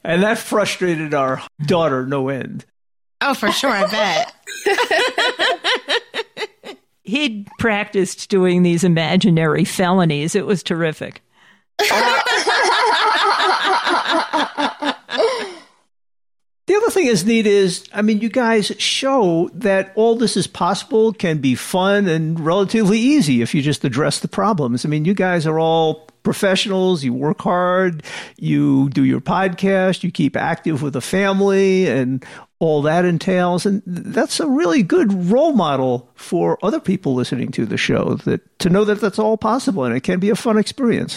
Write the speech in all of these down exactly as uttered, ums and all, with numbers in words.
And that frustrated our daughter no end. Oh, for sure, I bet. He'd practiced doing these imaginary felonies. It was terrific. The other thing that's neat is, I mean, you guys show that all this is possible, can be fun and relatively easy if you just address the problems. I mean, you guys are all professionals. You work hard. You do your podcast. You keep active with a family and all that entails. And that's a really good role model for other people listening to the show, that to know that that's all possible and it can be a fun experience.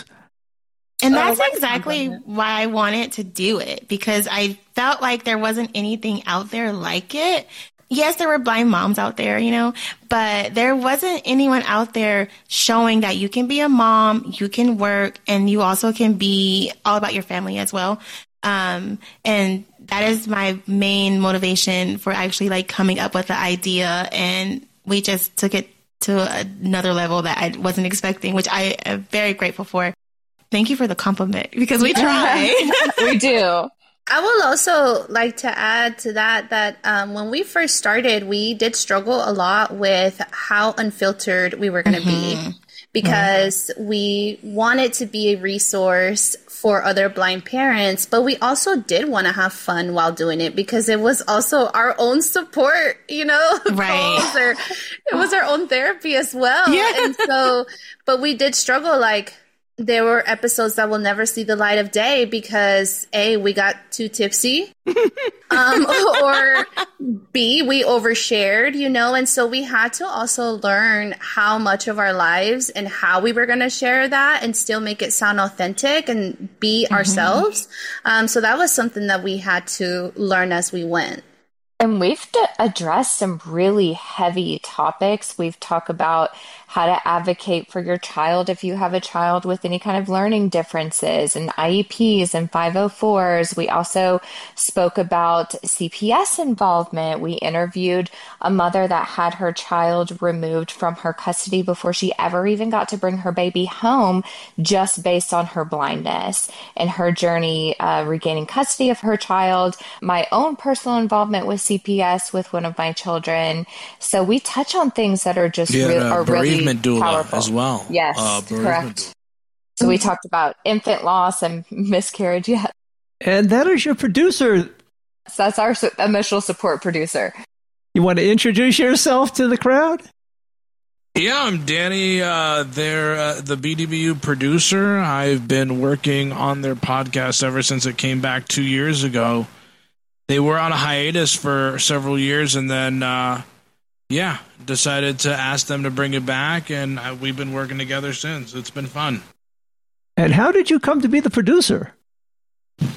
And that's exactly why I wanted to do it, because I felt like there wasn't anything out there like it. Yes, there were blind moms out there, you know, but there wasn't anyone out there showing that you can be a mom, you can work, and you also can be all about your family as well. Um, and that is my main motivation for actually like coming up with the idea. And we just took it to another level that I wasn't expecting, which I am very grateful for. Thank you for the compliment, because we try. We do. I will also like to add to that, that um, when we first started, we did struggle a lot with how unfiltered we were going to mm-hmm. be, because mm-hmm. we wanted to be a resource for other blind parents, but we also did want to have fun while doing it, because it was also our own support, you know, right. or it was our own therapy as well. Yeah. And so, but we did struggle, like, there were episodes that will never see the light of day because A, we got too tipsy, um, or B, we overshared, you know, and so we had to also learn how much of our lives and how we were going to share that and still make it sound authentic and be mm-hmm. ourselves. Um, so that was something that we had to learn as we went. And we've d- addressed some really heavy topics. We've talked about how to advocate for your child if you have a child with any kind of learning differences, and I E Ps and five oh fours. We also spoke about C P S involvement. We interviewed a mother that had her child removed from her custody before she ever even got to bring her baby home, just based on her blindness and her journey uh, regaining custody of her child. My own personal involvement with C P S with one of my children. So we touch on things that are just yeah, re- uh, are really doula powerful as well. Yes, uh, correct. Doula. So we talked about infant loss and miscarriage. Yeah, and that is your producer. So that's our su- emotional support producer. You want to introduce yourself to the crowd? Yeah, I'm Danny. Uh, they're uh, the B D B U producer. I've been working on their podcast ever since it came back two years ago. They were on a hiatus for several years, and then, uh, yeah, decided to ask them to bring it back, and uh, we've been working together since. It's been fun. And how did you come to be the producer? Uh,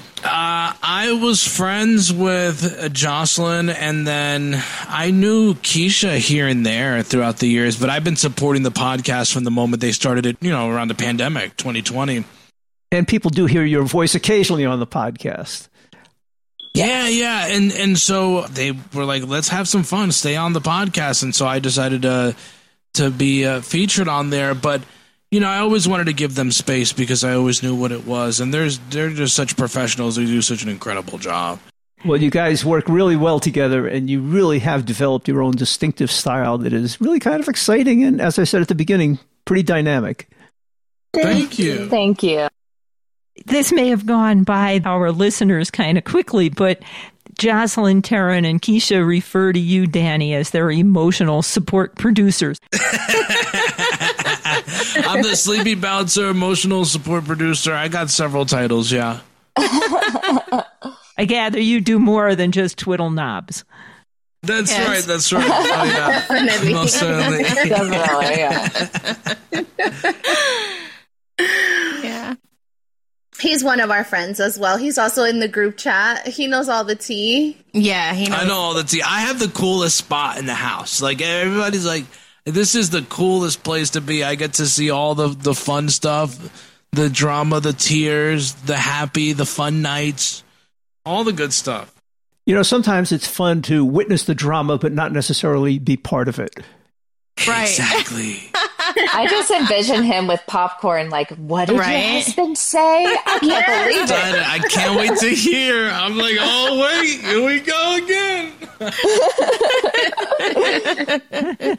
I was friends with Jocelyn, and then I knew Keisha here and there throughout the years, but I've been supporting the podcast from the moment they started it, you know, around the pandemic, twenty twenty. And people do hear your voice occasionally on the podcast. Yeah, yeah, and and so they were like, let's have some fun, stay on the podcast, and so I decided to to be uh, featured on there. But you know, I always wanted to give them space because I always knew what it was, and there's they're just such professionals who do such an incredible job. Well, you guys work really well together, and you really have developed your own distinctive style that is really kind of exciting, and as I said at the beginning, pretty dynamic. Thank you. Thank you. This may have gone by our listeners kind of quickly, but Jocelyn, Taryn, and Keisha refer to you, Danny, as their emotional support producers. I'm the sleepy bouncer, emotional support producer. I got several titles, yeah. I gather you do more than just twiddle knobs. That's yes. right, that's right. Oh, yeah. Definitely. Most certainly. Definitely, yeah. Yeah. He's one of our friends as well. He's also in the group chat. He knows all the tea. Yeah, he knows. I know all the tea. I have the coolest spot in the house. Like, everybody's like, this is the coolest place to be. I get to see all the, the fun stuff, the drama, the tears, the happy, the fun nights, all the good stuff. You know, sometimes it's fun to witness the drama, but not necessarily be part of it. Right. Exactly. I just envision him with popcorn like, what did Right? your husband say? I can't believe it. I, I can't wait to hear. I'm like, oh, wait, here we go again.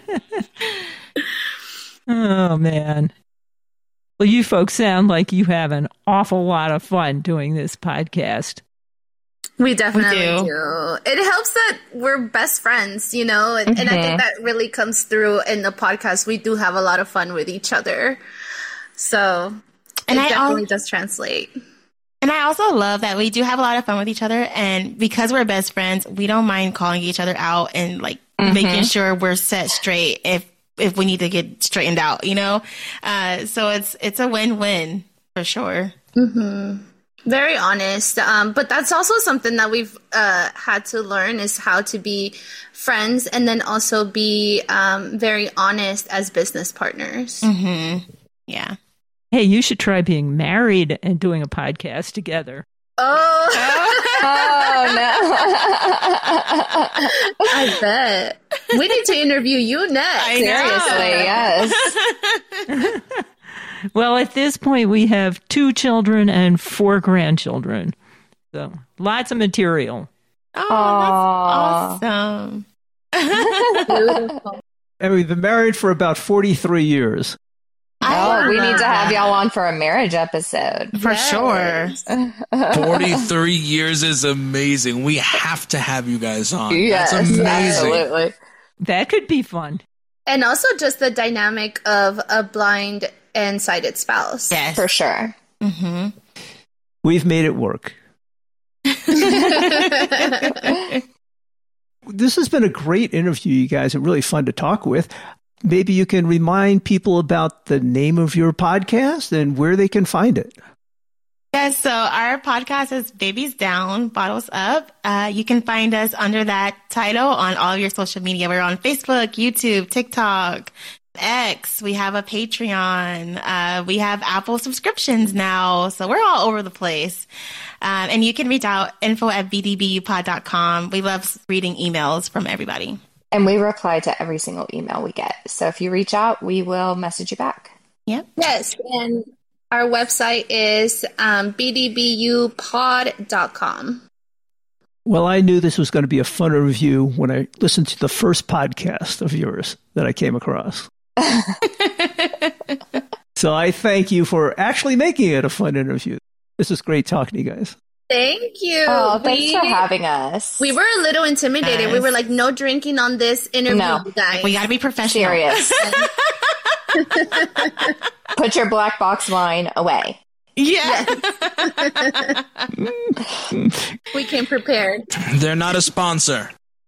Oh, man. Well, you folks sound like you have an awful lot of fun doing this podcast. We definitely We do. do. It helps that we're best friends, you know, and, and I think that really comes through in the podcast. We do have a lot of fun with each other. So And it I definitely al- does translate. And I also love that we do have a lot of fun with each other. And because we're best friends, we don't mind calling each other out and like making sure we're set straight if if we need to get straightened out, you know? Uh, so it's it's a win-win for sure. Very honest. Um, but that's also something that we've uh, had to learn is how to be friends and then also be um, very honest as business partners. Yeah. Hey, you should try being married and doing a podcast together. Oh, Oh, no. I bet. We need to interview you next. I know. Seriously, yes. Well, at this point, we have two children and four grandchildren. So lots of material. Oh, Aw. that's awesome. Beautiful. And we've been married for about forty-three years. Oh, we love need to have that. y'all on for a marriage episode. For Yes. sure. forty-three years is amazing. We have to have you guys on. Yes, That's amazing. absolutely. That could be fun. And also just the dynamic of a blind and sighted spouse. Yes. For sure. Mm-hmm. We've made it work. This has been a great interview, you guys, and really fun to talk with. Maybe you can remind people about the name of your podcast and where they can find it. Yes, so our podcast is Babies Down, Bottles Up. Uh, you can find us under that title on all of your social media. We're on Facebook, YouTube, TikTok, X. We have a Patreon. Uh, we have Apple subscriptions now. So we're all over the place. Um, and you can reach out info at b d b u pod dot com. We love reading emails from everybody. And we reply to every single email we get. So if you reach out, we will message you back. Yep. Yes. And our website is um, b d b u pod dot com. Well, I knew this was going to be a fun review when I listened to the first podcast of yours that I came across. So I thank you for actually making it a fun interview. This is great talking to you guys. Thank you. Oh, thanks we, for having us. We were a little intimidated. Yes. We were like, no drinking on this interview, No. guys. We got to be professional. serious. Put your black box wine away. Yeah. We came prepared. They're not a sponsor.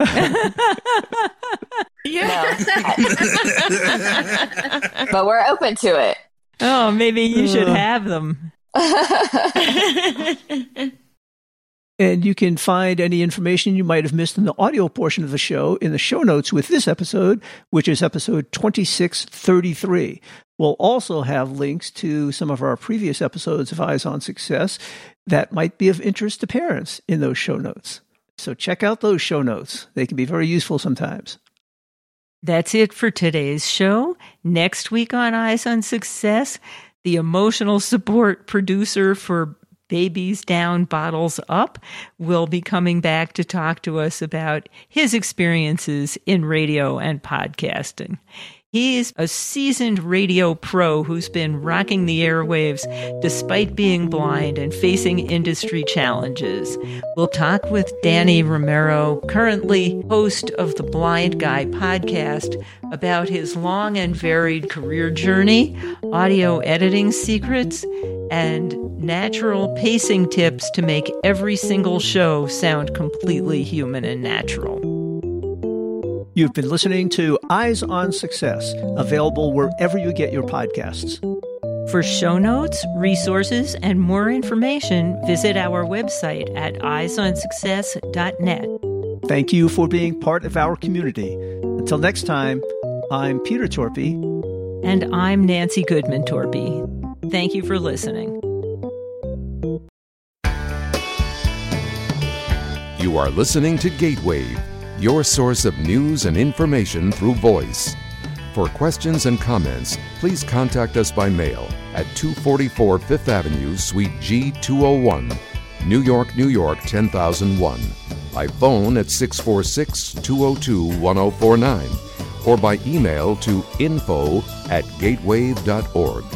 Yeah. No. But we're open to it. Oh, maybe you should have them. And you can find any information you might have missed in the audio portion of the show in the show notes with this episode, which is episode twenty-six thirty-three. We'll also have links to some of our previous episodes of Eyes on Success that might be of interest to parents in those show notes. So check out those show notes. They can be very useful sometimes. That's it for today's show. Next week on Eyes on Success, the emotional support producer for Babies Down, Bottles Up will be coming back to talk to us about his experiences in radio and podcasting. He's a seasoned radio pro who's been rocking the airwaves despite being blind and facing industry challenges. We'll talk with Danny Romero, currently host of the Blind Guy podcast, about his long and varied career journey, audio editing secrets, and natural pacing tips to make every single show sound completely human and natural. You've been listening to Eyes on Success, available wherever you get your podcasts. For show notes, resources, and more information, visit our website at eyes on success dot net. Thank you for being part of our community. Until next time, I'm Peter Torpy. And I'm Nancy Goodman Torpy. Thank you for listening. You are listening to Gateway, your source of news and information through voice. For questions and comments, please contact us by mail at two forty-four Fifth Avenue, Suite G two oh one, New York, New York ten thousand one, by phone at six four six, two oh two, one oh four nine, or by email to info at gatewave dot org.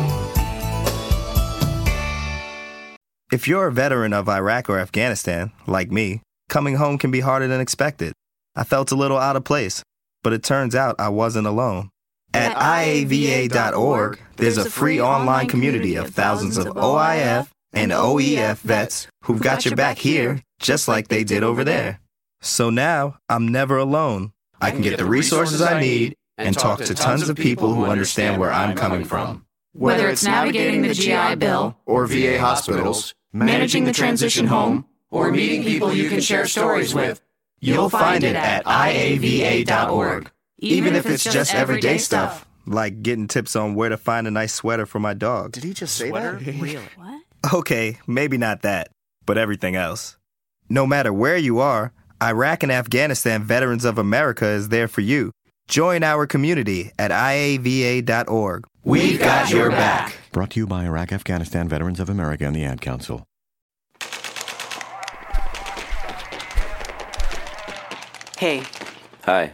If you're a veteran of Iraq or Afghanistan, like me, coming home can be harder than expected. I felt a little out of place, but it turns out I wasn't alone. At I A V A dot org, there's a free online community of thousands of O I F and O E F vets who've got your back here, just like they did over there. So now, I'm never alone. I can get the resources I need and talk to tons of people who understand where I'm coming from. Whether it's navigating the G I Bill, or V A hospitals, managing the transition home, or meeting people you can share stories with, you'll find it at I A V A dot org. Even if it's just everyday stuff, like getting tips on where to find a nice sweater for my dog. Did he just say Sweater? that? Really? What? Okay, maybe not that, but everything else. No matter where you are, Iraq and Afghanistan Veterans of America is there for you. Join our community at I A V A dot org. We've got your back. Brought to you by Iraq Afghanistan Veterans of America and the Ad Council. Hey. Hi.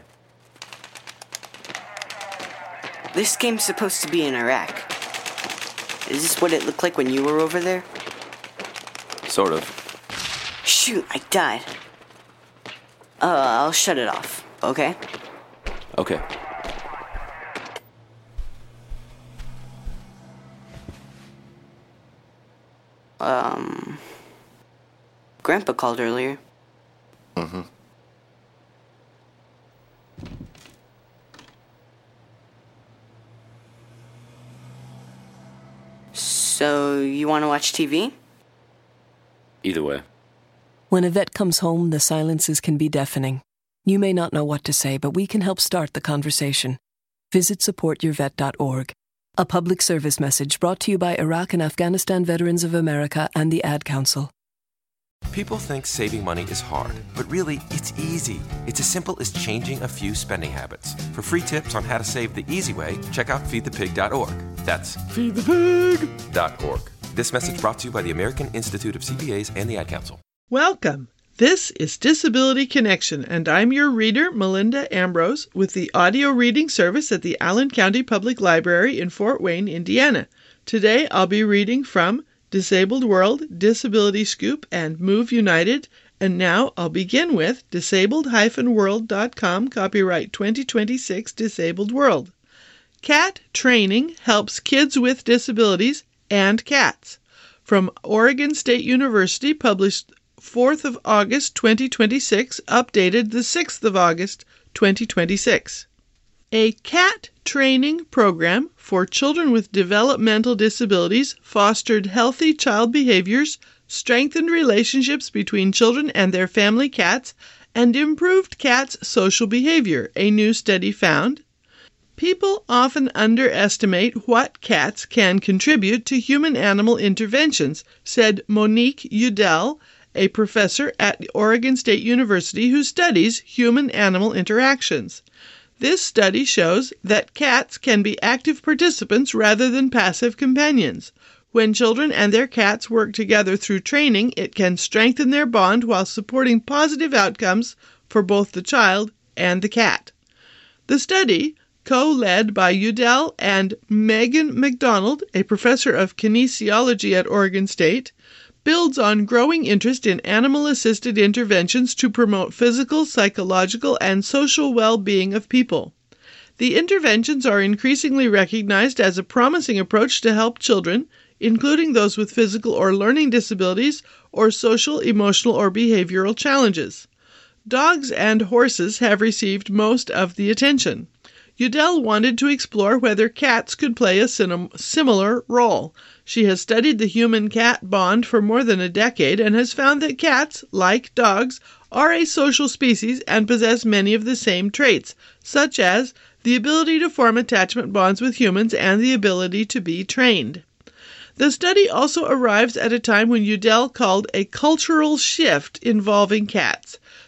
This game's supposed to be in Iraq. Is this what it looked like when you were over there? Sort of. Shoot, I died. Uh, I'll shut it off, okay? Okay. Um... Grandpa called earlier. Mm-hmm. So, you want to watch T V? Either way. When a vet comes home, the silences can be deafening. You may not know what to say, but we can help start the conversation. Visit support your vet dot org. A public service message brought to you by Iraq and Afghanistan Veterans of America and the Ad Council. People think saving money is hard, but really, it's easy. It's as simple as changing a few spending habits. For free tips on how to save the easy way, check out feed the pig dot org. That's feed the pig dot org. This message brought to you by the American Institute of C P As and the Ad Council. Welcome. This is Disability Connection, and I'm your reader, Melinda Ambrose, with the audio reading service at the Allen County Public Library in Fort Wayne, Indiana. Today, I'll be reading from Disabled World, Disability Scoop, and Move United, and now I'll begin with disabled dash world dot com, copyright twenty twenty-six, Disabled World. Cat training helps kids with disabilities and cats. From Oregon State University, published fourth of August twenty twenty-six, updated the sixth of August twenty twenty-six. A cat training program for children with developmental disabilities fostered healthy child behaviors, strengthened relationships between children and their family cats, and improved cats' social behavior, a new study found. People often underestimate what cats can contribute to human-animal interventions, said Monique Udell, a professor at Oregon State University who studies human-animal interactions. This study shows that cats can be active participants rather than passive companions. When children and their cats work together through training, it can strengthen their bond while supporting positive outcomes for both the child and the cat. The study, co-led by Udell and Megan McDonald, a professor of kinesiology at Oregon State, builds on growing interest in animal-assisted interventions to promote physical, psychological, and social well-being of people. The interventions are increasingly recognized as a promising approach to help children, including those with physical or learning disabilities or social, emotional, or behavioral challenges. Dogs and horses have received most of the attention. Udell wanted to explore whether cats could play a similar role. She has studied the human-cat bond for more than a decade and has found that cats, like dogs, are a social species and possess many of the same traits, such as the ability to form attachment bonds with humans and the ability to be trained. The study also arrives at a time when Udell called a cultural shift involving cats.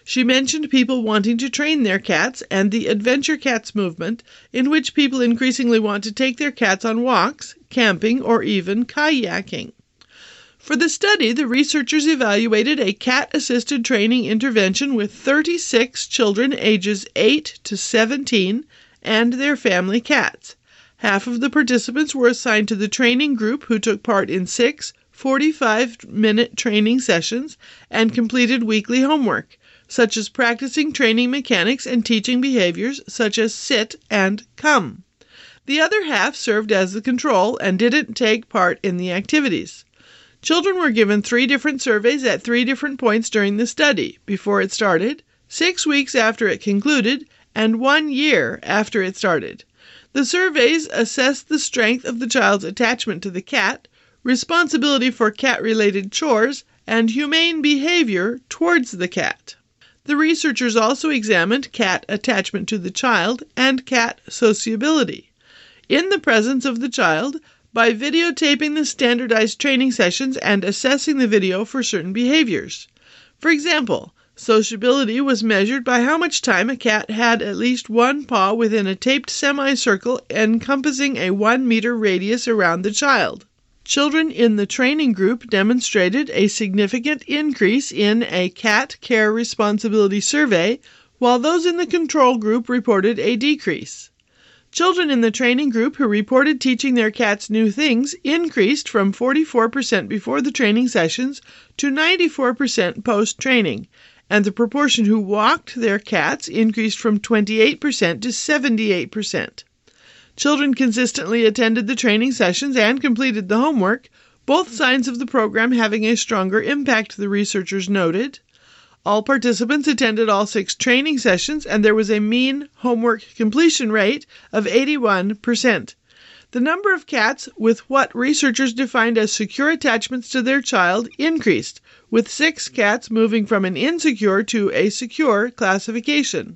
She mentioned people wanting to train their cats and the Adventure Cats movement, in which people increasingly want to take their cats on walks, camping, or even kayaking. For the study, the researchers evaluated a cat-assisted training intervention with thirty-six children ages eight to seventeen and their family cats. Half of the participants were assigned to the training group, who took part in six forty-five-minute training sessions and completed weekly homework, such as practicing training mechanics and teaching behaviors such as sit and come. The other half served as the control and didn't take part in the activities. Children were given three different surveys at three different points during the study: before it started, six weeks after it concluded, and one year after it started. The surveys assessed the strength of the child's attachment to the cat, responsibility for cat-related chores, and humane behavior towards the cat. The researchers also examined cat attachment to the child and cat sociability. In the presence of the child, by videotaping the standardized training sessions and assessing the video for certain behaviors. For example, sociability was measured by how much time a cat had at least one paw within a taped semicircle encompassing a one-meter radius around the child. Children in the training group demonstrated a significant increase in a cat care responsibility survey, while those in the control group reported a decrease. Children in the training group who reported teaching their cats new things increased from forty-four percent before the training sessions to ninety-four percent post-training, and the proportion who walked their cats increased from twenty-eight percent to seventy-eight percent. Children consistently attended the training sessions and completed the homework, both signs of the program having a stronger impact, the researchers noted. All participants attended all six training sessions, and there was a mean homework completion rate of eighty-one percent. The number of cats with what researchers defined as secure attachments to their child increased, with six cats moving from an insecure to a secure classification.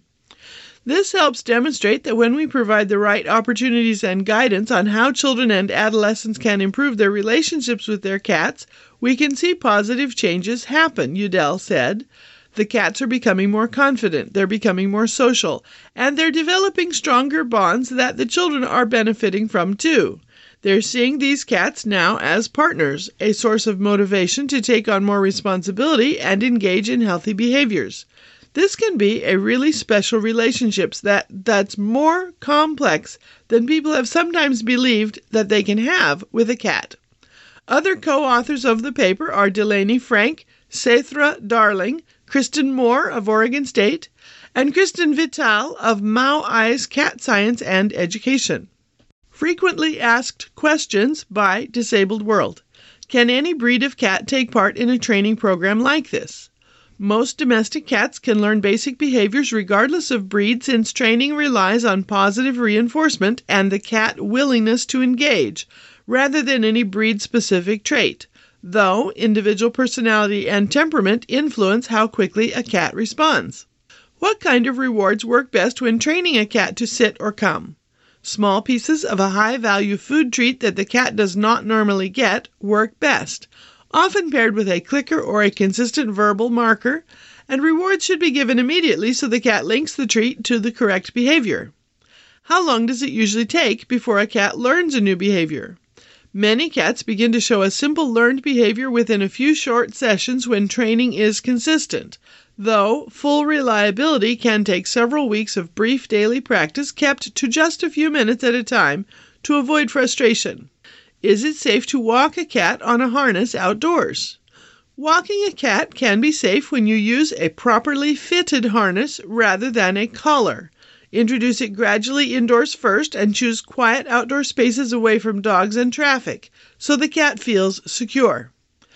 This helps demonstrate that when we provide the right opportunities and guidance on how children and adolescents can improve their relationships with their cats, we can see positive changes happen, Udell said. The cats are becoming more confident, they're becoming more social, and they're developing stronger bonds that the children are benefiting from too. They're seeing these cats now as partners, a source of motivation to take on more responsibility and engage in healthy behaviors. This can be a really special relationship that, that's more complex than people have sometimes believed that they can have with a cat. Other co-authors of the paper are Delaney Frank, Sethra Darling, Kristen Moore of Oregon State, and Kristen Vital of Mau Eyes Cat Science and Education. Frequently asked questions by Disabled World. Can any breed of cat take part in a training program like this? Most domestic cats can learn basic behaviors regardless of breed, since training relies on positive reinforcement and the cat willingness to engage, rather than any breed-specific trait, though individual personality and temperament influence how quickly a cat responds. What kind of rewards work best when training a cat to sit or come? Small pieces of a high-value food treat that the cat does not normally get work best, often paired with a clicker or a consistent verbal marker, and rewards should be given immediately so the cat links the treat to the correct behavior. How long does it usually take before a cat learns a new behavior? Many cats begin to show a simple learned behavior within a few short sessions when training is consistent, though full reliability can take several weeks of brief daily practice kept to just a few minutes at a time to avoid frustration. Is it safe to walk a cat on a harness outdoors? Walking a cat can be safe when you use a properly fitted harness rather than a collar. Introduce it gradually indoors first and choose quiet outdoor spaces away from dogs and traffic so the cat feels secure.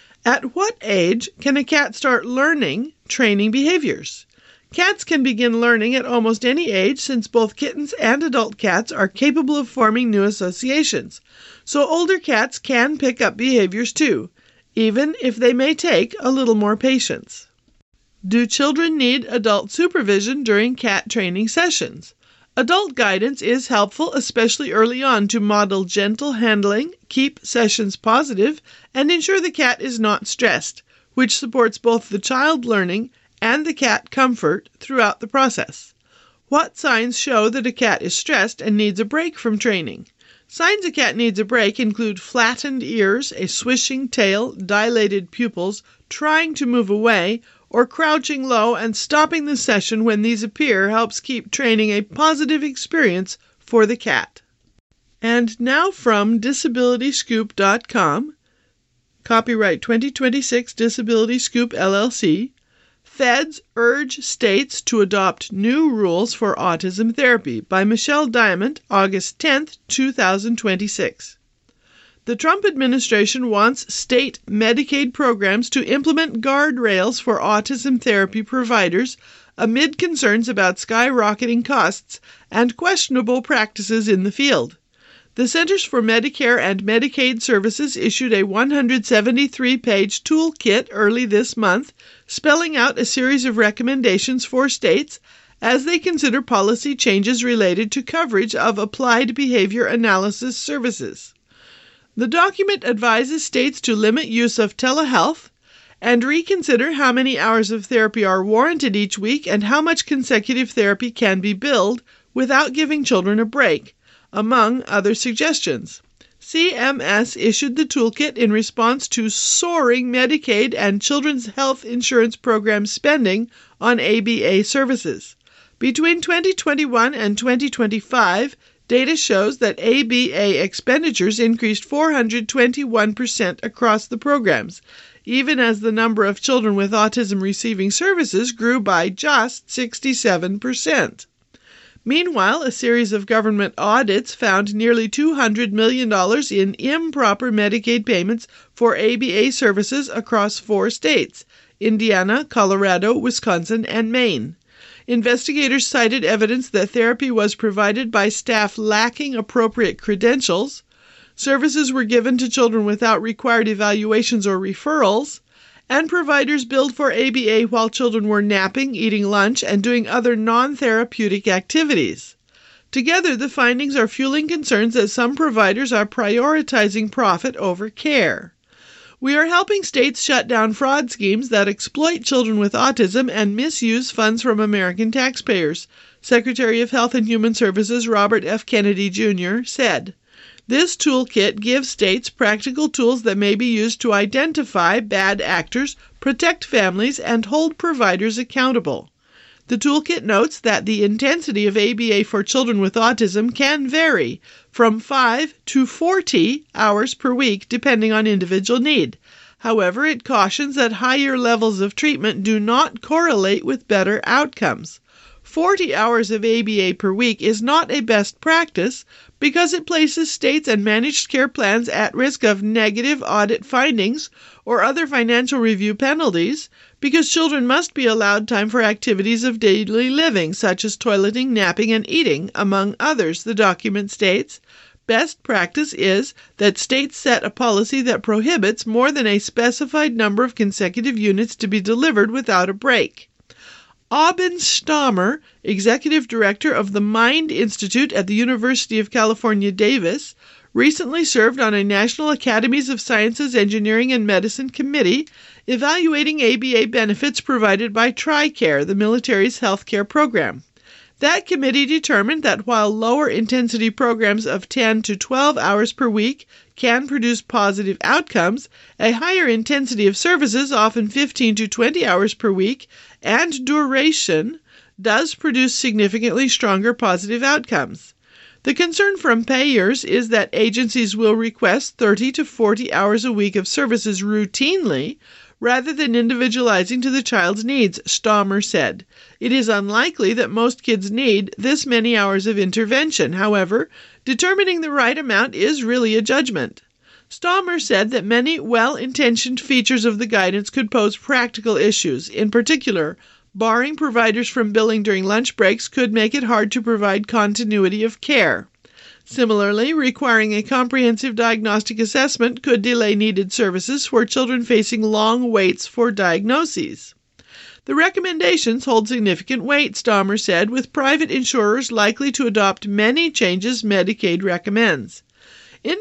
At what age can a cat start learning training behaviors? Cats can begin learning at almost any age, since both kittens and adult cats are capable of forming new associations. So older cats can pick up behaviors too, even if they may take a little more patience. Do children need adult supervision during cat training sessions? Adult guidance is helpful, especially early on, to model gentle handling, keep sessions positive, and ensure the cat is not stressed, which supports both the child learning and the cat comfort throughout the process. What signs show that a cat is stressed and needs a break from training? Signs a cat needs a break include flattened ears, a swishing tail, dilated pupils, trying to move away, or crouching low, and stopping the session when these appear helps keep training a positive experience for the cat. And now from disability scoop dot com, copyright twenty twenty-six Disability Scoop L L C, Feds urge states to adopt new rules for autism therapy by Michelle Diamond, August tenth, twenty twenty-six. The Trump administration wants state Medicaid programs to implement guardrails for autism therapy providers amid concerns about skyrocketing costs and questionable practices in the field. The Centers for Medicare and Medicaid Services issued a one hundred seventy-three page toolkit early this month, spelling out a series of recommendations for states as they consider policy changes related to coverage of applied behavior analysis services. The document advises states to limit use of telehealth and reconsider how many hours of therapy are warranted each week and how much consecutive therapy can be billed without giving children a break, among other suggestions. C M S issued the toolkit in response to soaring Medicaid and Children's Health Insurance Program spending on A B A services. Between twenty twenty-one and twenty twenty-five, data shows that A B A expenditures increased four hundred twenty-one percent across the programs, even as the number of children with autism receiving services grew by just sixty-seven percent. Meanwhile, a series of government audits found nearly two hundred million dollars in improper Medicaid payments for A B A services across four states: Indiana, Colorado, Wisconsin, and Maine. Investigators cited evidence that therapy was provided by staff lacking appropriate credentials, services were given to children without required evaluations or referrals, and providers billed for A B A while children were napping, eating lunch, and doing other non-therapeutic activities. Together, the findings are fueling concerns that some providers are prioritizing profit over care. We are helping states shut down fraud schemes that exploit children with autism and misuse funds from American taxpayers, Secretary of Health and Human Services Robert F. Kennedy, Junior said. This toolkit gives states practical tools that may be used to identify bad actors, protect families, and hold providers accountable. The toolkit notes that the intensity of A B A for children with autism can vary from five to forty hours per week depending on individual need. However, it cautions that higher levels of treatment do not correlate with better outcomes. forty hours of A B A per week is not a best practice because it places states and managed care plans at risk of negative audit findings or other financial review penalties, because children must be allowed time for activities of daily living such as toileting, napping, and eating, among others, the document states. Best practice is that states set a policy that prohibits more than a specified number of consecutive units to be delivered without a break. Aubin Stammer, executive director of the Mind Institute at the University of California, Davis, recently served on a National Academies of Sciences, Engineering, and Medicine committee evaluating A B A benefits provided by TRICARE, the military's health care program. That committee determined that while lower intensity programs of ten to twelve hours per week can produce positive outcomes, a higher intensity of services, often fifteen to twenty hours per week, and duration, does produce significantly stronger positive outcomes. The concern from payers is that agencies will request thirty to forty hours a week of services routinely, rather than individualizing to the child's needs, Stammer said. It is unlikely that most kids need this many hours of intervention. However, determining the right amount is really a judgment. Stammer said that many well-intentioned features of the guidance could pose practical issues. In particular, barring providers from billing during lunch breaks could make it hard to provide continuity of care. Similarly, requiring a comprehensive diagnostic assessment could delay needed services for children facing long waits for diagnoses. The recommendations hold significant weight, Stammer said, with private insurers likely to adopt many changes Medicaid recommends.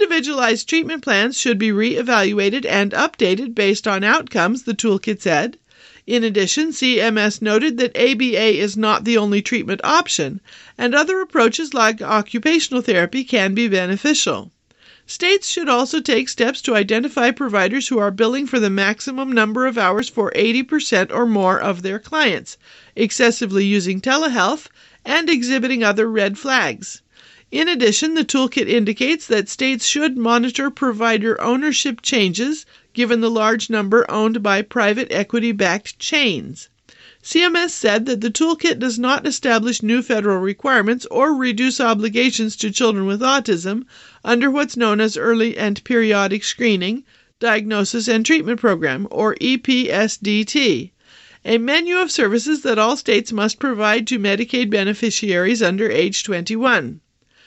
Individualized treatment plans should be re-evaluated and updated based on outcomes, the toolkit said. In addition, C M S noted that A B A is not the only treatment option, and other approaches like occupational therapy can be beneficial. States should also take steps to identify providers who are billing for the maximum number of hours for eighty percent or more of their clients, excessively using telehealth, and exhibiting other red flags. In addition, the toolkit indicates that states should monitor provider ownership changes, given the large number owned by private equity-backed chains. C M S said that the toolkit does not establish new federal requirements or reduce obligations to children with autism under what's known as Early and Periodic Screening, Diagnosis and Treatment Program, or E P S D T, a menu of services that all states must provide to Medicaid beneficiaries under age twenty-one.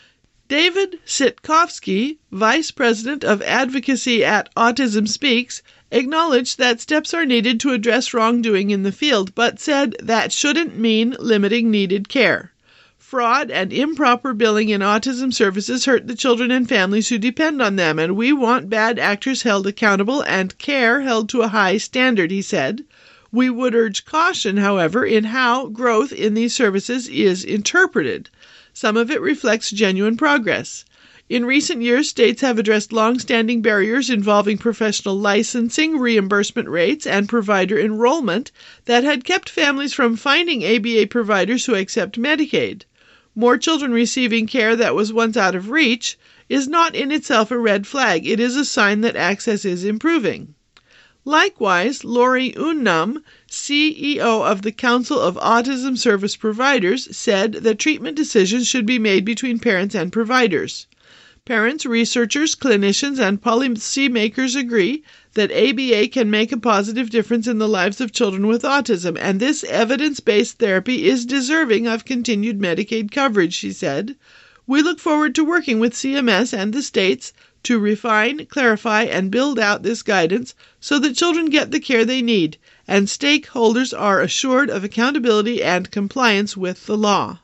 David Sitkovsky, Vice President of Advocacy at Autism Speaks, acknowledged that steps are needed to address wrongdoing in the field, but said that shouldn't mean limiting needed care. Fraud and improper billing in autism services hurt the children and families who depend on them, and we want bad actors held accountable and care held to a high standard, he said. We would urge caution, however, in how growth in these services is interpreted. Some of it reflects genuine progress. In recent years, states have addressed long-standing barriers involving professional licensing, reimbursement rates, and provider enrollment that had kept families from finding A B A providers who accept Medicaid. More children receiving care that was once out of reach is not in itself a red flag. It is a sign that access is improving. Likewise, Lori Unum, C E O of the Council of Autism Service Providers, said that treatment decisions should be made between parents and providers. Parents, researchers, clinicians, and policymakers agree that A B A can make a positive difference in the lives of children with autism, and this evidence-based therapy is deserving of continued Medicaid coverage, she said. We look forward to working with C M S and the states to refine, clarify, and build out this guidance so that children get the care they need and stakeholders are assured of accountability and compliance with the law.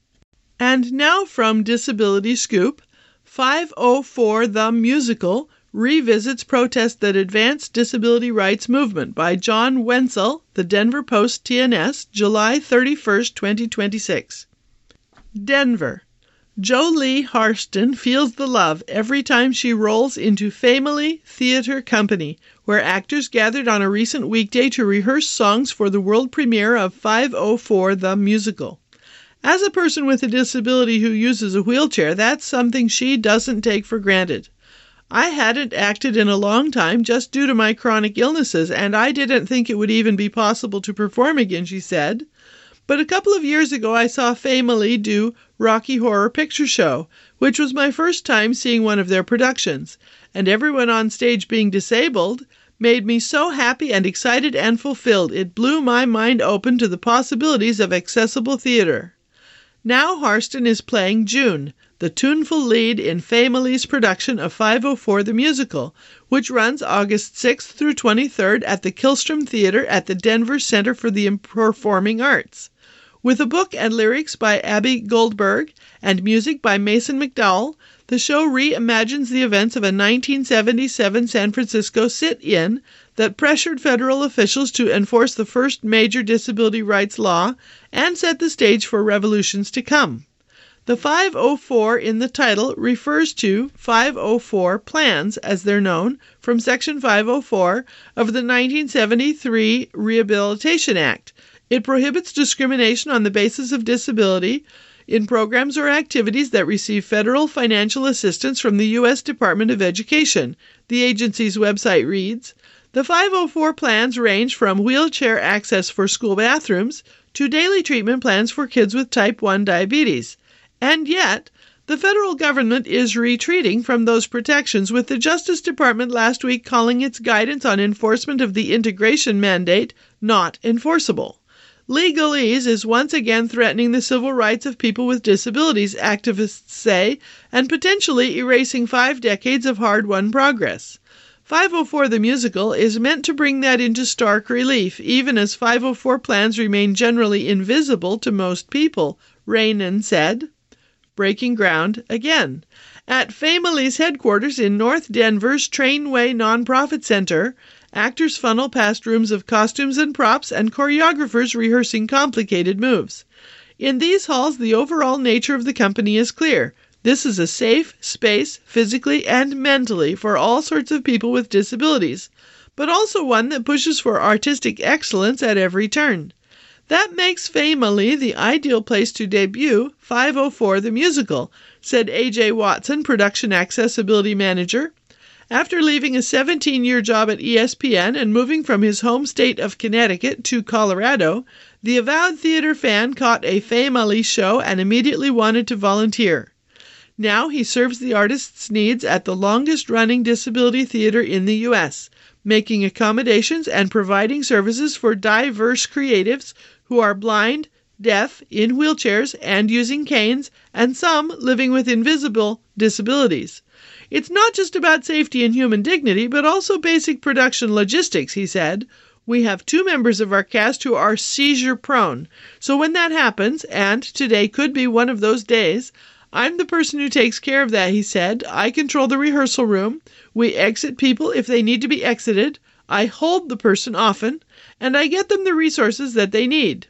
And now from Disability Scoop, five oh four The Musical revisits protests that advance disability rights movement by John Wenzel, The Denver Post T N S, July thirty-first, twenty twenty-six. Denver. Jolie Harston feels the love every time she rolls into Family Theater Company, where actors gathered on a recent weekday to rehearse songs for the world premiere of five oh four The Musical. As a person with a disability who uses a wheelchair, that's something she doesn't take for granted. I hadn't acted in a long time just due to my chronic illnesses, and I didn't think it would even be possible to perform again, she said. But a couple of years ago I saw Family do Rocky Horror Picture Show, which was my first time seeing one of their productions, and everyone on stage being disabled made me so happy and excited and fulfilled. It blew my mind open to the possibilities of accessible theater. Now Harston is playing June, the tuneful lead in Family's production of five oh four The Musical, which runs August sixth through twenty-third at the Kilstrom Theater at the Denver Center for the Performing Arts. With a book and lyrics by Abby Goldberg and music by Mason McDowell, the show reimagines the events of a nineteen seventy-seven San Francisco sit-in that pressured federal officials to enforce the first major disability rights law and set the stage for revolutions to come. The five oh four in the title refers to five oh four plans, as they're known, from Section five oh four of the nineteen seventy-three Rehabilitation Act. It prohibits discrimination on the basis of disability in programs or activities that receive federal financial assistance from the U S Department of Education. The agency's website reads, the five oh four plans range from wheelchair access for school bathrooms to daily treatment plans for kids with type one diabetes. And yet, the federal government is retreating from those protections, with the Justice Department last week calling its guidance on enforcement of the integration mandate not enforceable. Legalese is once again threatening the civil rights of people with disabilities, activists say, and potentially erasing five decades of hard-won progress. five oh four The Musical is meant to bring that into stark relief, even as five oh four plans remain generally invisible to most people, Rainin said. Breaking ground again. At Family's headquarters in North Denver's Trainway Nonprofit Center, Actors funnel past rooms of costumes and props and choreographers rehearsing complicated moves. In these halls, the overall nature of the company is clear. This is a safe space, physically and mentally, for all sorts of people with disabilities, but also one that pushes for artistic excellence at every turn. That makes Family the ideal place to debut five oh four the Musical, said A J Watson, Production Accessibility Manager. After leaving a seventeen-year job at E S P N and moving from his home state of Connecticut to Colorado, the avowed theater fan caught a Family show and immediately wanted to volunteer. Now he serves the artist's needs at the longest-running disability theater in the U S, making accommodations and providing services for diverse creatives who are blind, deaf, in wheelchairs, and using canes, and some living with invisible disabilities. It's not just about safety and human dignity, but also basic production logistics, he said. We have two members of our cast who are seizure-prone, so when that happens, and today could be one of those days, I'm the person who takes care of that, he said. I control the rehearsal room. We exit people if they need to be exited. I hold the person often, and I get them the resources that they need.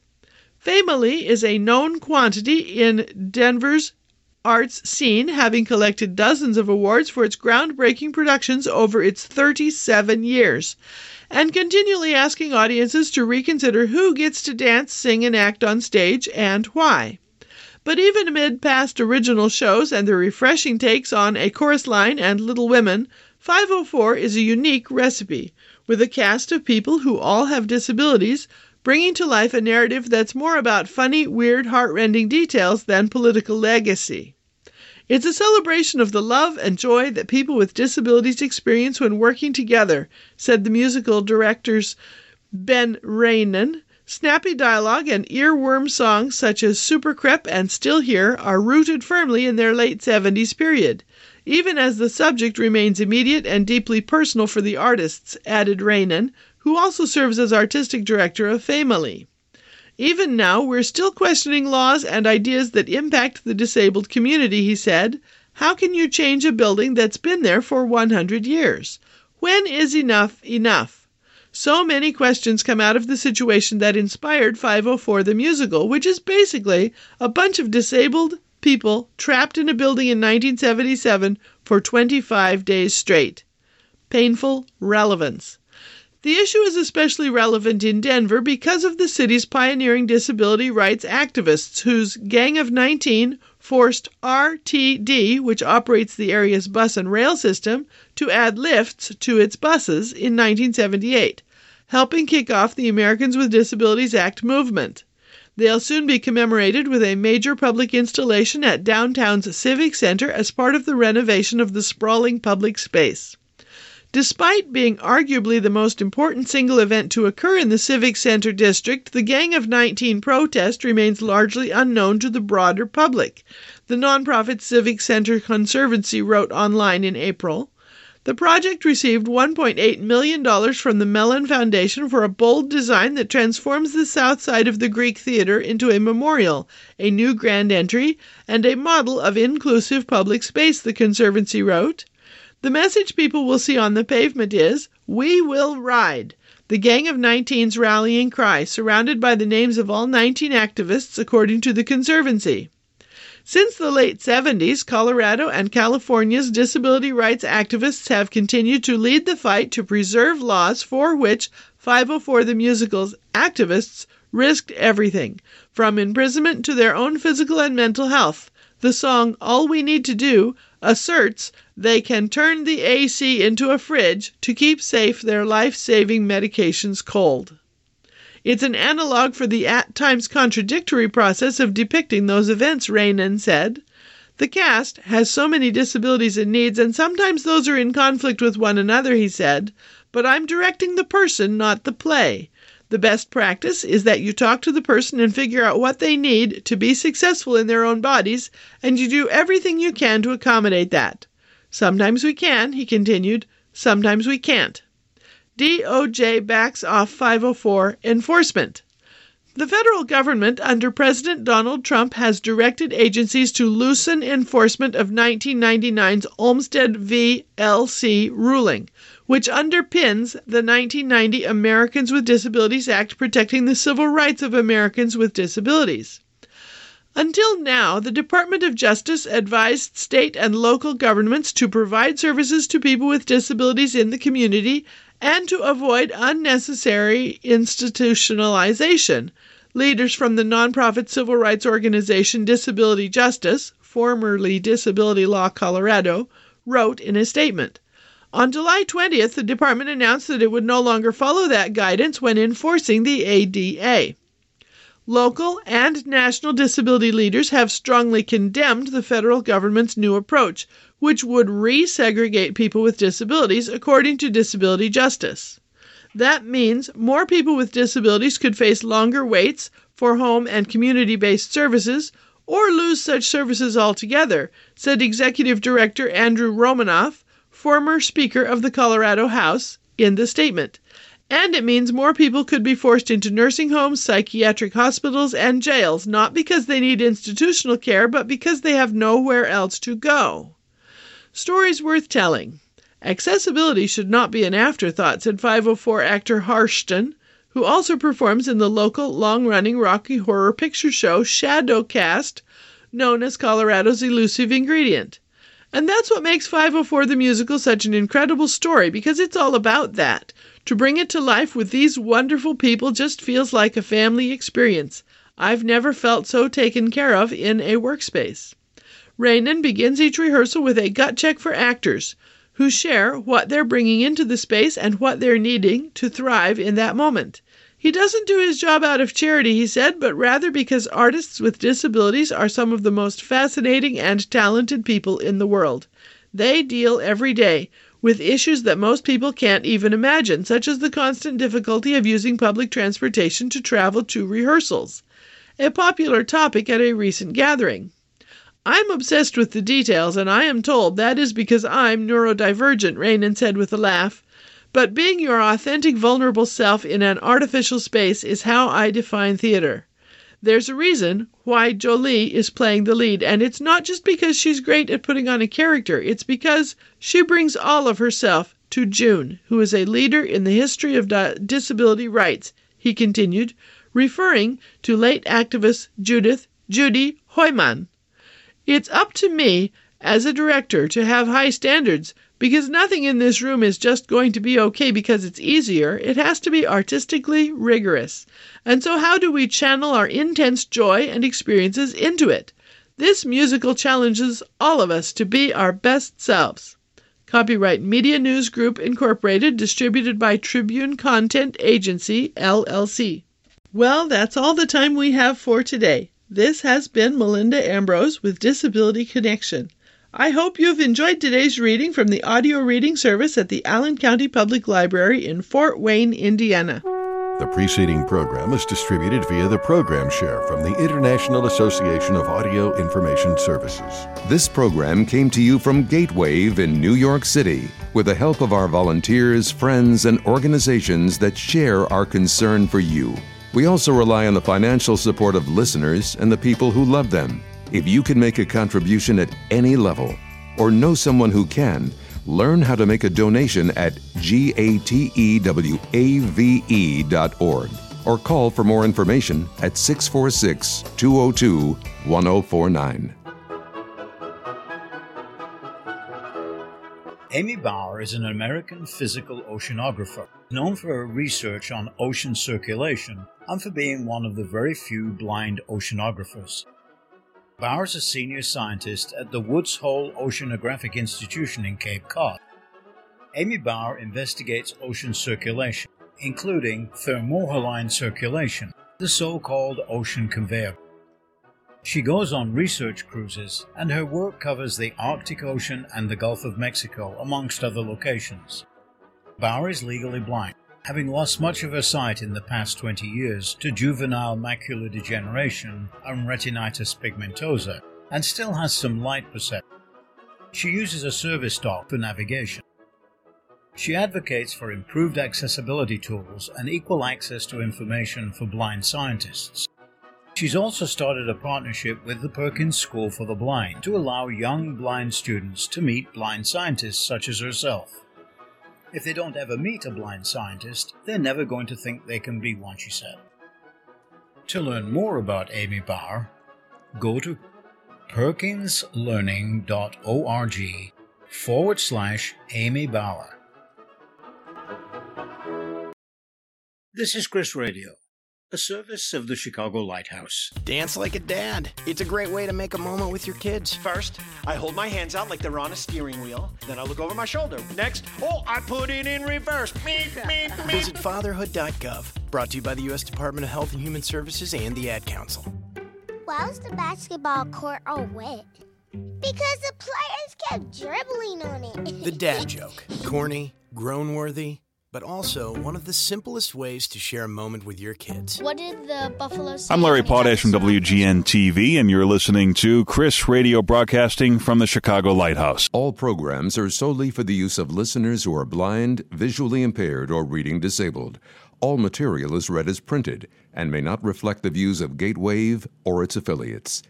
Family is a known quantity in Denver's arts scene, having collected dozens of awards for its groundbreaking productions over its thirty-seven years, and continually asking audiences to reconsider who gets to dance, sing, and act on stage, and why. But even amid past original shows and the refreshing takes on A Chorus Line and Little Women, five oh four is a unique recipe, with a cast of people who all have disabilities, bringing to life a narrative that's more about funny, weird, heart-rending details than political legacy. It's a celebration of the love and joy that people with disabilities experience when working together, said the musical directors Ben Rainen. Snappy dialogue and earworm songs such as Super Crep and Still Here are rooted firmly in their late seventies period, even as the subject remains immediate and deeply personal for the artists, added Rainen, who also serves as artistic director of Family. Even now, we're still questioning laws and ideas that impact the disabled community, he said. How can you change a building that's been there for one hundred years? When is enough enough? So many questions come out of the situation that inspired five oh four the Musical, which is basically a bunch of disabled people trapped in a building in nineteen seventy-seven for twenty-five days straight. Painful relevance. The issue is especially relevant in Denver because of the city's pioneering disability rights activists whose Gang of nineteen forced R T D, which operates the area's bus and rail system, to add lifts to its buses in nineteen seventy-eight, helping kick off the Americans with Disabilities Act movement. They'll soon be commemorated with a major public installation at downtown's Civic Center as part of the renovation of the sprawling public space. Despite being arguably the most important single event to occur in the Civic Center district, the Gang of nineteen protest remains largely unknown to the broader public, the nonprofit Civic Center Conservancy wrote online in April. The project received one point eight million dollars from the Mellon Foundation for a bold design that transforms the south side of the Greek Theater into a memorial, a new grand entry, and a model of inclusive public space, the Conservancy wrote. The message people will see on the pavement is, "We will ride," the Gang of nineteen's rallying cry, surrounded by the names of all nineteen activists, according to the Conservancy. Since the late seventies, Colorado and California's disability rights activists have continued to lead the fight to preserve laws for which five oh four the Musical's activists risked everything, from imprisonment to their own physical and mental health. The song All We Need to Do asserts they can turn the A C into a fridge to keep safe their life-saving medications cold. It's an analog for the at times contradictory process of depicting those events, Rainen said. The cast has so many disabilities and needs, and sometimes those are in conflict with one another, he said, but I'm directing the person, not the play. The best practice is that you talk to the person and figure out what they need to be successful in their own bodies, and you do everything you can to accommodate that. Sometimes we can, he continued, sometimes we can't. D O J backs off five oh four enforcement. The federal government under President Donald Trump has directed agencies to loosen enforcement of nineteen ninety-nine's Olmstead v. L C ruling, which underpins the nineteen ninety Americans with Disabilities Act protecting the civil rights of Americans with disabilities. Until now, the Department of Justice advised state and local governments to provide services to people with disabilities in the community and to avoid unnecessary institutionalization. Leaders from the nonprofit civil rights organization Disability Justice, formerly Disability Law Colorado, wrote in a statement. On July twentieth, the department announced that it would no longer follow that guidance when enforcing the A D A. Local and national disability leaders have strongly condemned the federal government's new approach, which would resegregate people with disabilities according to Disability Justice. That means more people with disabilities could face longer waits for home and community-based services or lose such services altogether, said Executive Director Andrew Romanoff, former Speaker of the Colorado House, in the statement. And it means more people could be forced into nursing homes, psychiatric hospitals, and jails, not because they need institutional care, but because they have nowhere else to go. Stories worth telling. Accessibility should not be an afterthought, said five oh four actor Harston, who also performs in the local, long-running Rocky Horror Picture Show Shadowcast, known as Colorado's Elusive Ingredient. And that's what makes five oh four the musical such an incredible story, because it's all about that. To bring it to life with these wonderful people just feels like a family experience. I've never felt so taken care of in a workspace. Rainin begins each rehearsal with a gut check for actors, who share what they're bringing into the space and what they're needing to thrive in that moment. He doesn't do his job out of charity, he said, but rather because artists with disabilities are some of the most fascinating and talented people in the world. They deal every day with issues that most people can't even imagine, such as the constant difficulty of using public transportation to travel to rehearsals, a popular topic at a recent gathering. I'm obsessed with the details, and I am told that is because I'm neurodivergent, Rainin said with a laugh. But being your authentic, vulnerable self in an artificial space is how I define theater. There's a reason why Jolie is playing the lead, and it's not just because she's great at putting on a character. It's because she brings all of herself to June, who is a leader in the history of di- disability rights, he continued, referring to late activist Judith Judy Hoyman. It's up to me as a director to have high standards, because nothing in this room is just going to be okay because it's easier. It has to be artistically rigorous. And so how do we channel our intense joy and experiences into it? This musical challenges all of us to be our best selves. Copyright Media News Group Incorporated, distributed by Tribune Content Agency, L L C. Well, that's all the time we have for today. This has been Melinda Ambrose with Disability Connection. I hope you've enjoyed today's reading from the audio reading service at the Allen County Public Library in Fort Wayne, Indiana. The preceding program is distributed via the Program Share from the International Association of Audio Information Services. This program came to you from Gatewave in New York City with the help of our volunteers, friends, and organizations that share our concern for you. We also rely on the financial support of listeners and the people who love them. If you can make a contribution at any level or know someone who can, learn how to make a donation at gatewave dot org or call for more information at six four six, two oh two, one oh four nine. Amy Bauer is an American physical oceanographer, known for her research on ocean circulation and for being one of the very few blind oceanographers. Bauer is a senior scientist at the Woods Hole Oceanographic Institution in Cape Cod. Amy Bauer investigates ocean circulation, including thermohaline circulation, the so-called ocean conveyor. She goes on research cruises, and her work covers the Arctic Ocean and the Gulf of Mexico, amongst other locations. Bauer is legally blind, having lost much of her sight in the past twenty years to juvenile macular degeneration and retinitis pigmentosa, and still has some light perception. She uses a service dog for navigation. She advocates for improved accessibility tools and equal access to information for blind scientists. She's also started a partnership with the Perkins School for the Blind to allow young blind students to meet blind scientists such as herself. If they don't ever meet a blind scientist, they're never going to think they can be one, she said. To learn more about Amy Bauer, go to perkinslearning.org forward slash Amy Bauer. This is Chris Radio, a service of the Chicago Lighthouse. Dance like a dad. It's a great way to make a moment with your kids. First, I hold my hands out like they're on a steering wheel. Then I look over my shoulder. Next, oh, I put it in reverse. Meep, meep, meep. Visit fatherhood dot gov. Brought to you by the U S Department of Health and Human Services and the Ad Council. Why was the basketball court all wet? Because the players kept dribbling on it. The dad joke. Corny, groan-worthy, but also one of the simplest ways to share a moment with your kids. What did the Buffalo say? I'm Larry Potash from W G N T V, and you're listening to Chris Radio, broadcasting from the Chicago Lighthouse. All programs are solely for the use of listeners who are blind, visually impaired, or reading disabled. All material is read as printed and may not reflect the views of Gatewave or its affiliates.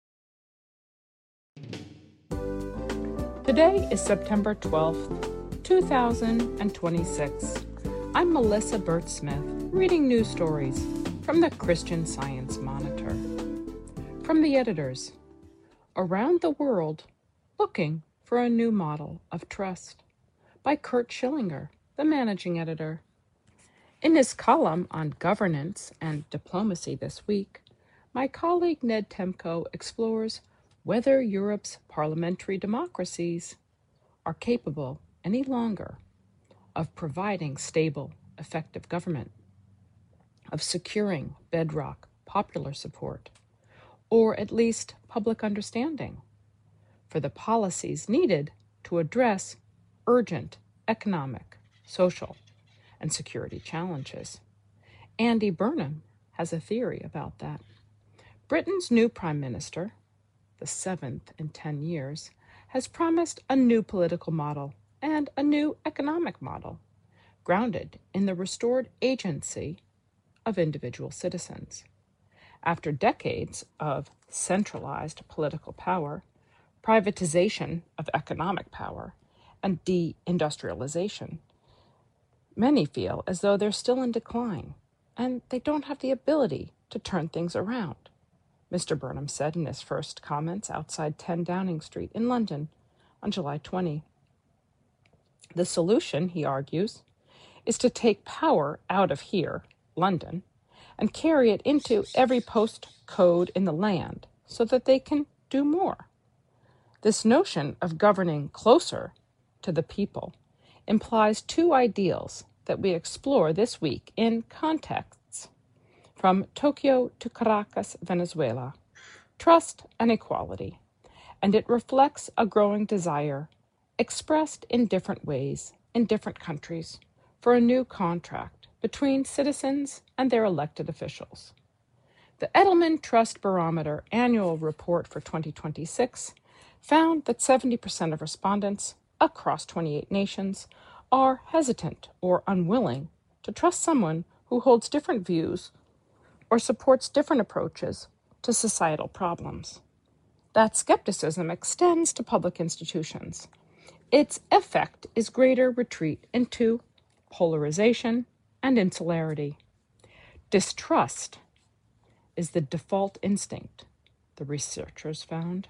Today is September twelfth, two thousand twenty-six. I'm Melissa Burt Smith, reading news stories from the Christian Science Monitor. From the editors, Around the World, Looking for a New Model of Trust, by Kurt Schillinger, the managing editor. In his column on governance and diplomacy this week, my colleague Ned Temko explores whether Europe's parliamentary democracies are capable any longer of providing stable, effective government, of securing bedrock popular support, or at least public understanding for the policies needed to address urgent economic, social, and security challenges. Andy Burnham has a theory about that. Britain's new Prime Minister, the seventh in ten years, has promised a new political model and a new economic model, grounded in the restored agency of individual citizens. After decades of centralized political power, privatization of economic power, and deindustrialization, many feel as though they're still in decline, and they don't have the ability to turn things around, Mister Burnham said in his first comments outside ten Downing Street in London on July twentieth. The solution, he argues, is to take power out of here, London, and carry it into every postcode in the land so that they can do more. This notion of governing closer to the people implies two ideals that we explore this week in Contexts from Tokyo to Caracas, Venezuela, trust and equality, and it reflects a growing desire, expressed in different ways in different countries, for a new contract between citizens and their elected officials. The Edelman Trust Barometer annual report for twenty twenty-six found that seventy percent of respondents across twenty-eight nations are hesitant or unwilling to trust someone who holds different views or supports different approaches to societal problems. That skepticism extends to public institutions. Its effect is greater retreat into polarization and insularity. Distrust is the default instinct, the researchers found.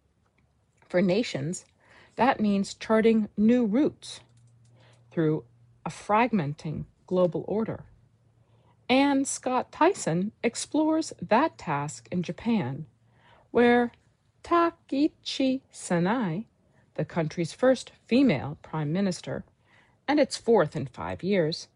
For nations, that means charting new routes through a fragmenting global order. And Scott Tyson explores that task in Japan, where Takichi Sanai, the country's first female prime minister, and its fourth in five years,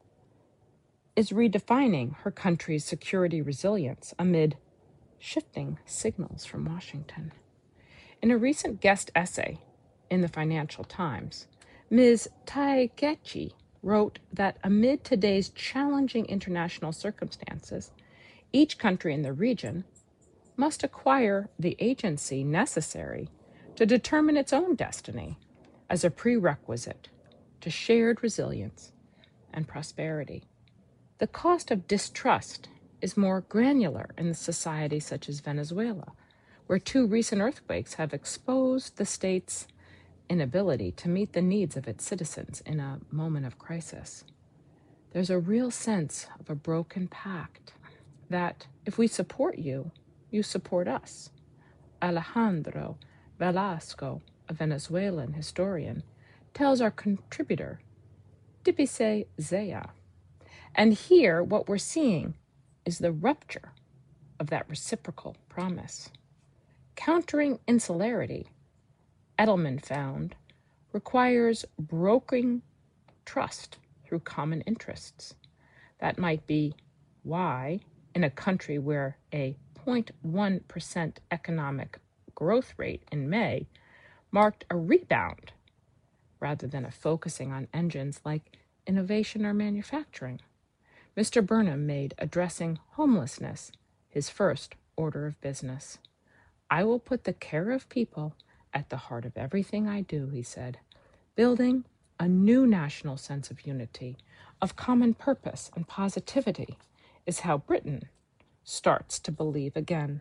is redefining her country's security resilience amid shifting signals from Washington. In a recent guest essay in the Financial Times, Miz Taikechi wrote that amid today's challenging international circumstances, each country in the region must acquire the agency necessary to determine its own destiny as a prerequisite to shared resilience and prosperity. The cost of distrust is more granular in a society such as Venezuela, where two recent earthquakes have exposed the state's inability to meet the needs of its citizens in a moment of crisis. There's a real sense of a broken pact that if we support you, you support us. Alejandro Velasco, a Venezuelan historian, tells our contributor, Dipice Zea. And here, what we're seeing is the rupture of that reciprocal promise. Countering insularity, Edelman found, requires brokering trust through common interests. That might be why, in a country where a zero point one percent economic growth rate in May marked a rebound rather than a focusing on engines like innovation or manufacturing, Mister Burnham made addressing homelessness his first order of business. I will put the care of people at the heart of everything I do, he said, building a new national sense of unity, of common purpose and positivity is how Britain starts to believe again.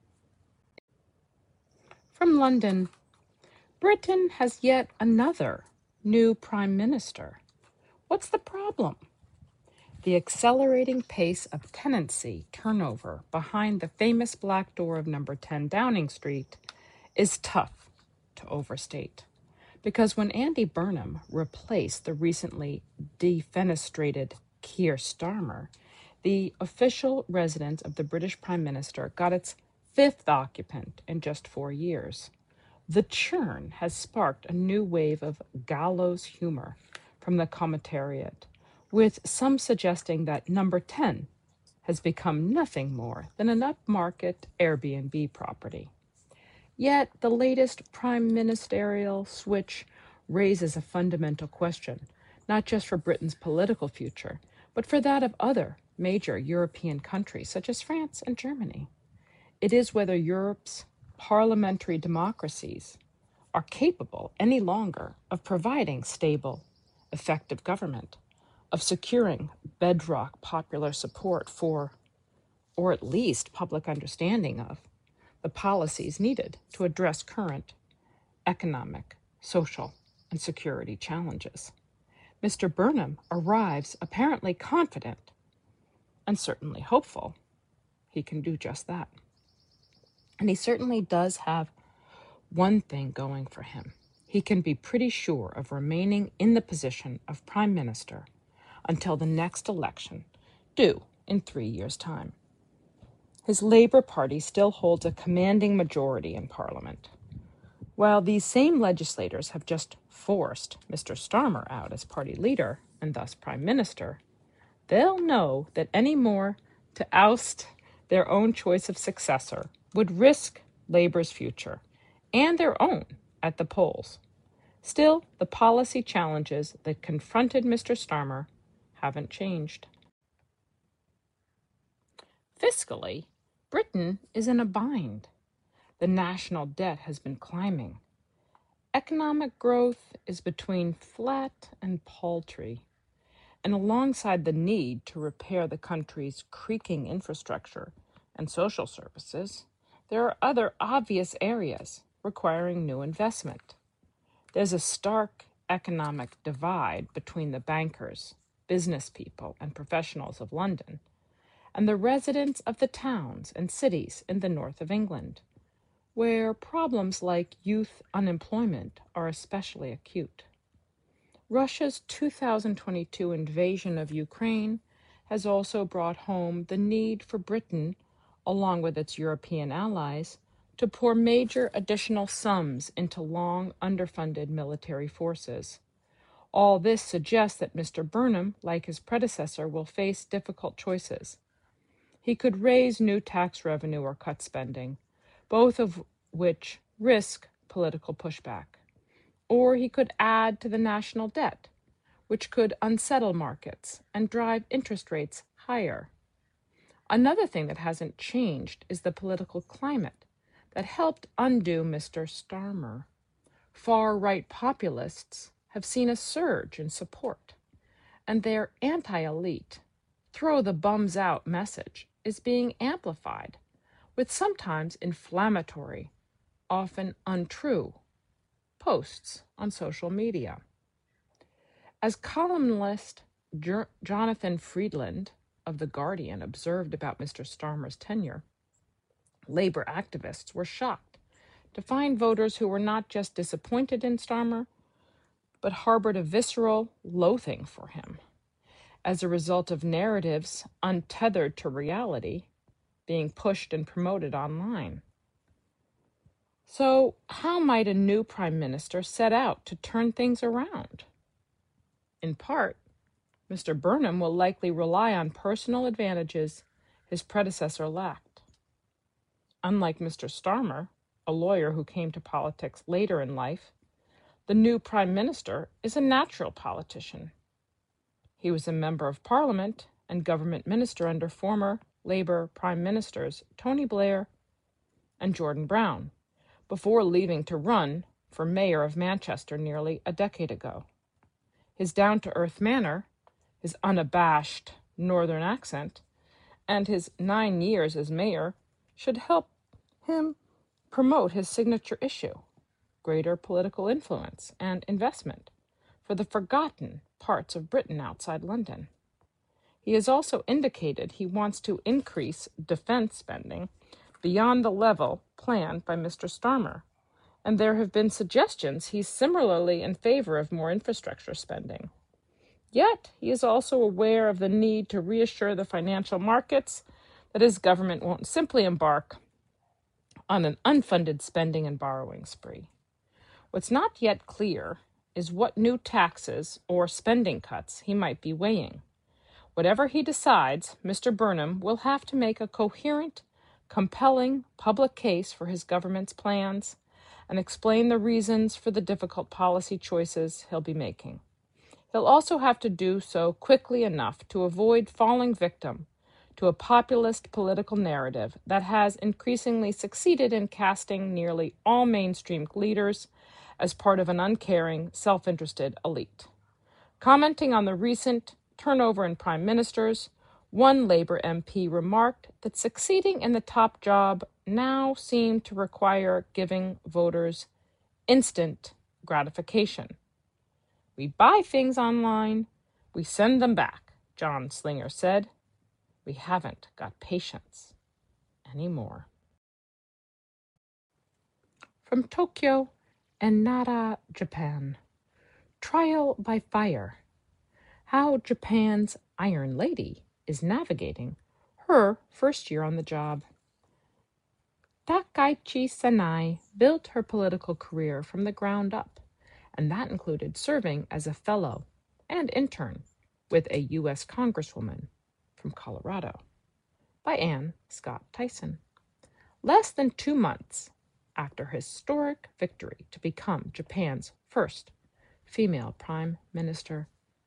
From London, Britain has yet another new prime minister. What's the problem? The accelerating pace of tenancy turnover behind the famous black door of number ten Downing Street is tough to overstate. Because when Andy Burnham replaced the recently defenestrated Keir Starmer, the official residence of the British Prime Minister got its fifth occupant in just four years. The churn has sparked a new wave of gallows humor from the commentariat, with some suggesting that number ten has become nothing more than an upmarket Airbnb property. Yet the latest prime ministerial switch raises a fundamental question, not just for Britain's political future, but for that of other major European countries, such as France and Germany. It is whether Europe's parliamentary democracies are capable any longer of providing stable, effective government, of securing bedrock popular support for, or at least public understanding of, the policies needed to address current economic, social, and security challenges. Mister Burnham arrives apparently confident and certainly hopeful he can do just that. And he certainly does have one thing going for him. He can be pretty sure of remaining in the position of Prime Minister until the next election, due in three years' time. His Labour Party still holds a commanding majority in Parliament. While these same legislators have just forced Mister Starmer out as party leader and thus Prime Minister, they'll know that any more to oust their own choice of successor would risk Labour's future and their own at the polls. Still, the policy challenges that confronted Mister Starmer haven't changed. Fiscally, Britain is in a bind. The national debt has been climbing. Economic growth is between flat and paltry. And alongside the need to repair the country's creaking infrastructure and social services, there are other obvious areas requiring new investment. There's a stark economic divide between the bankers, business people, and professionals of London, and the residents of the towns and cities in the north of England, where problems like youth unemployment are especially acute. Russia's two thousand twenty-two invasion of Ukraine has also brought home the need for Britain, along with its European allies, to pour major additional sums into long underfunded military forces. All this suggests that Mister Burnham, like his predecessor, will face difficult choices. He could raise new tax revenue or cut spending, both of which risk political pushback. Or he could add to the national debt, which could unsettle markets and drive interest rates higher. Another thing that hasn't changed is the political climate that helped undo Mister Starmer. Far-right populists have seen a surge in support, and their anti-elite, throw the bums out message is being amplified with sometimes inflammatory, often untrue posts on social media. As columnist Jer- Jonathan Friedland of The Guardian observed about Mister Starmer's tenure, labor activists were shocked to find voters who were not just disappointed in Starmer, but harbored a visceral loathing for him as a result of narratives untethered to reality being pushed and promoted online. So, how might a new prime minister set out to turn things around? In part, Mister Burnham will likely rely on personal advantages his predecessor lacked. Unlike Mister Starmer, a lawyer who came to politics later in life, the new prime minister is a natural politician. He was a member of parliament and government minister under former Labour prime ministers Tony Blair and Gordon Brown, before leaving to run for mayor of Manchester nearly a decade ago. His down-to-earth manner, his unabashed northern accent, and his nine years as mayor should help him promote his signature issue, greater political influence and investment for the forgotten parts of Britain outside London. He has also indicated he wants to increase defense spending beyond the level planned by Mister Starmer, and there have been suggestions he's similarly in favor of more infrastructure spending. Yet, he is also aware of the need to reassure the financial markets that his government won't simply embark on an unfunded spending and borrowing spree. What's not yet clear is what new taxes or spending cuts he might be weighing. Whatever he decides, Mister Burnham will have to make a coherent, compelling public case for his government's plans and explain the reasons for the difficult policy choices he'll be making. He'll also have to do so quickly enough to avoid falling victim to a populist political narrative that has increasingly succeeded in casting nearly all mainstream leaders as part of an uncaring, self-interested elite. Commenting on the recent turnover in prime ministers, one Labour M P remarked that succeeding in the top job now seemed to require giving voters instant gratification. We buy things online, we send them back, John Slinger said. We haven't got patience anymore. From Tokyo and Nara, Japan. Trial by fire. How Japan's Iron Lady is navigating her first year on the job. Takaichi Sanai built her political career from the ground up, and that included serving as a fellow and intern with a U S Congresswoman from Colorado, by Anne Scott Tyson. Less than two months after her historic victory to become Japan's first female prime minister,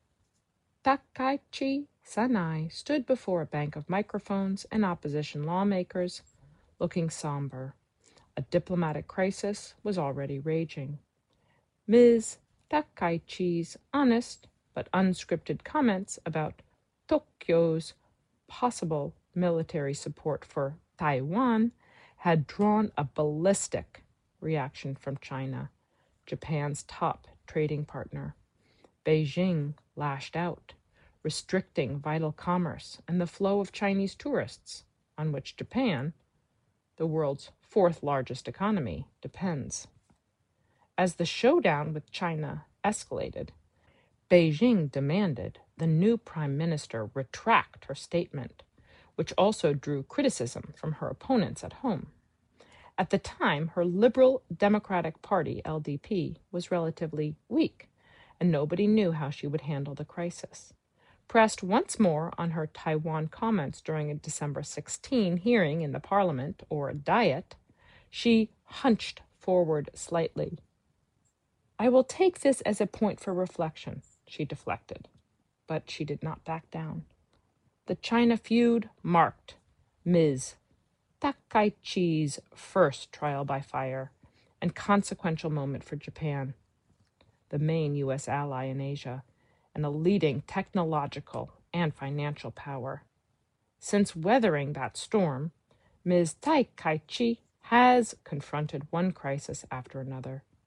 Takaichi Sanai stood before a bank of microphones and opposition lawmakers, looking somber. A diplomatic crisis was already raging. Miz Takaichi's honest but unscripted comments about Tokyo's possible military support for Taiwan had drawn a ballistic reaction from China, Japan's top trading partner. Beijing lashed out, restricting vital commerce and the flow of Chinese tourists, on which Japan, the world's fourth largest economy, depends. As the showdown with China escalated, Beijing demanded the new prime minister retract her statement, which also drew criticism from her opponents at home. At the time, her Liberal Democratic Party, L D P, was relatively weak, and nobody knew how she would handle the crisis. Pressed once more on her Taiwan comments during a December sixteenth hearing in the Parliament, or Diet, she hunched forward slightly. I will take this as a point for reflection, she deflected, but she did not back down. The China feud marked Miz Takaichi's first trial by fire and consequential moment for Japan, the main U S ally in Asia, and a leading technological and financial power. Since weathering that storm, Miz Takaichi has confronted one crisis after another.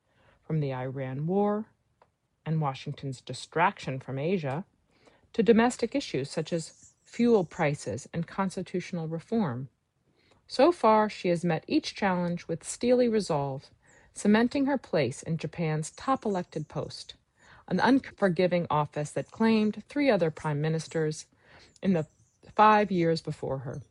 from the Iran war and Washington's distraction from Asia to domestic issues such as fuel prices and constitutional reform. So far, she has met each challenge with steely resolve, cementing her place in Japan's top elected post, an unforgiving office that claimed three other prime ministers in the five years before her.